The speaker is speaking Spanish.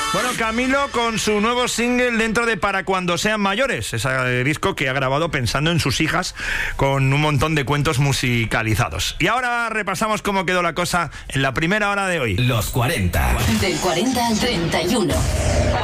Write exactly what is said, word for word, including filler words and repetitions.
Bueno, Camilo con su nuevo single dentro de Para Cuando Sean Mayores, ese disco que ha grabado pensando en sus hijas con un montón de cuentos musicalizados. Y ahora repasamos cómo quedó la cosa en la primera hora de hoy. Los cuarenta. Del cuarenta al treinta y uno.